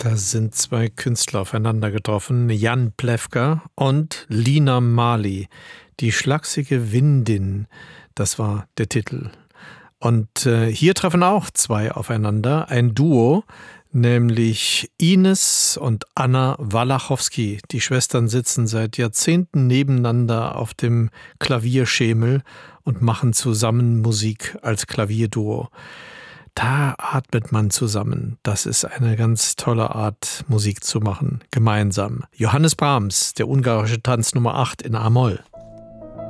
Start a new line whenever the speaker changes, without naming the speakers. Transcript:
Da sind zwei Künstler aufeinander getroffen, Jan Plewka und Lina Marley. Die schlachsige Windin, das war der Titel. Und hier treffen auch zwei aufeinander, ein Duo, nämlich Ines und Anna Walachowski. Die Schwestern sitzen seit Jahrzehnten nebeneinander auf dem Klavierschemel und machen zusammen Musik als Klavierduo. Da atmet man zusammen. Das ist eine ganz tolle Art, Musik zu machen, gemeinsam. Johannes Brahms, der ungarische Tanz Nummer 8 in A-Moll.